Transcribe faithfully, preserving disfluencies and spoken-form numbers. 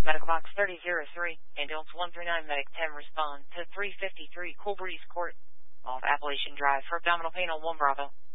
Medical Box thirty oh three, Ambulance one three nine, Medic ten, respond to three fifty-three Cool Breeze Court off Appalachian Drive for abdominal pain on one Bravo.